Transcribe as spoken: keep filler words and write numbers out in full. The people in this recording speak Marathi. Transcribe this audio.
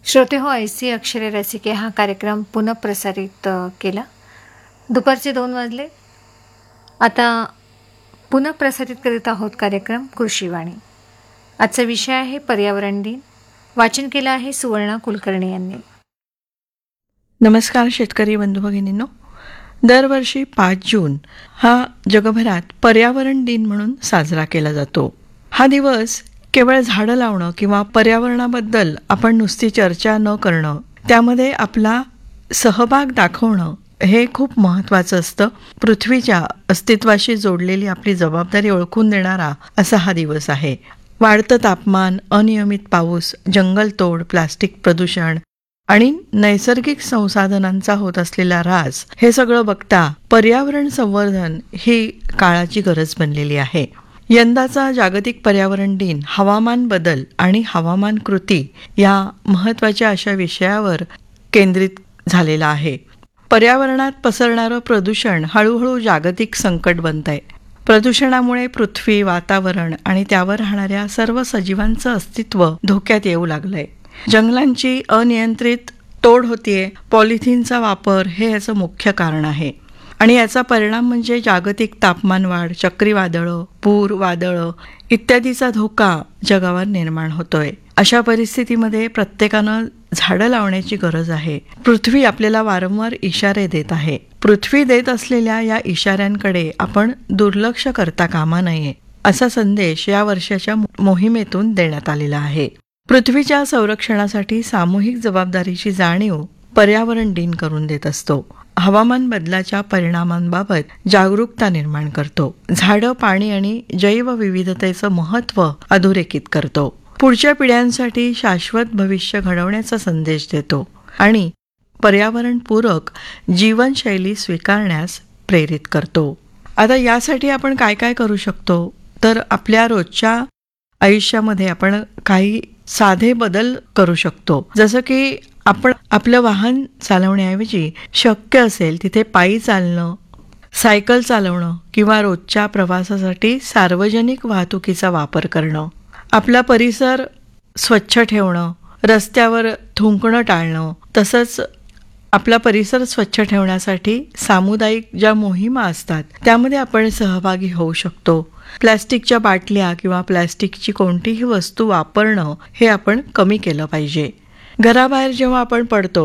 श्रोते हो, ऐसी अक्षरे रसिके हा कार्यक्रम पुनःप्रसारित अ, केला. दुपारचे दोन वाजले. आता पुनःप्रसारित करीत आहोत कार्यक्रम कृषीवाणी. आजचा विषय आहे पर्यावरण दिन. वाचन केलं आहे सुवर्णा कुलकर्णी यांनी. नमस्कार शेतकरी बंधू भगिनींनो. दरवर्षी पाच जून हा जगभरात पर्यावरण दिन म्हणून साजरा केला जातो. हा दिवस केवळ झाडं लावणं किंवा पर्यावरणाबद्दल आपण नुसती चर्चा न करणं, त्यामध्ये आपला सहभाग दाखवणं हे खूप महत्त्वाचं असतं. पृथ्वीच्या अस्तित्वाशी जोडलेली आपली जबाबदारी ओळखून देणारा असा हा दिवस आहे. वाढतं तापमान, अनियमित पाऊस, जंगलतोड, प्लास्टिक प्रदूषण आणि नैसर्गिक संसाधनांचा होत असलेला ऱ्हास हे सगळं बघता पर्यावरण संवर्धन ही काळाची गरज बनलेली आहे. यंदाचा जागतिक पर्यावरण दिन हवामान बदल आणि हवामान कृती या महत्त्वाच्या अशा विषयावर केंद्रित झालेला आहे. पर्यावरणात पसरणारं प्रदूषण हळूहळू जागतिक संकट बनत आहे. प्रदूषणामुळे पृथ्वी, वातावरण आणि त्यावर राहणाऱ्या सर्व सजीवांचं अस्तित्व धोक्यात येऊ लागलंय. जंगलांची अनियंत्रित तोड होतीये. पॉलिथिनचा वापर हे याचं मुख्य कारण आहे आणि याचा परिणाम म्हणजे जागतिक तापमानवाढ, चक्रीवादळं, पूर, वादळं इत्यादीचा धोका जगावर निर्माण होतोय. अशा परिस्थितीमध्ये प्रत्येकानं झाडं लावण्याची गरज आहे. पृथ्वी आपल्याला वारंवार इशारे देत आहे. पृथ्वी देत असलेल्या या इशाऱ्यांकडे आपण दुर्लक्ष करता कामा नये असा संदेश या वर्षाच्या मोहिमेतून देण्यात आलेला आहे. पृथ्वीच्या संरक्षणासाठी सामूहिक जबाबदारीची जाणीव पर्यावरण दिन करून देत असतो. हवामान बदलाच्या परिणामांबाबत जागरूकता निर्माण करतो. झाडं, पाणी आणि जैवविविधतेचं महत्त्व अधोरेखित करतो. पुढच्या पिढ्यांसाठी शाश्वत भविष्य घडवण्याचा संदेश देतो आणि पर्यावरणपूरक जीवनशैली स्वीकारण्यास प्रेरित करतो. आता यासाठी आपण काय काय करू शकतो, तर आपल्या रोजच्या आयुष्यामध्ये आपण काही साधे बदल करू शकतो. जसं की आपण आपलं वाहन चालवण्याऐवजी शक्य असेल तिथे पायी चालणं, सायकल चालवणं किंवा रोजच्या प्रवासासाठी सार्वजनिक वाहतुकीचा वापर करणं, आपला परिसर स्वच्छ ठेवणं, रस्त्यावर थुंकणं टाळणं, तसंच आपला परिसर स्वच्छ ठेवण्यासाठी सामुदायिक ज्या मोहिमा असतात त्यामध्ये आपण सहभागी होऊ शकतो. प्लॅस्टिकच्या बाटल्या किंवा प्लॅस्टिकची कोणतीही वस्तू वापरणं हे आपण कमी केलं पाहिजे. घराबाहेर जेव्हा आपण पडतो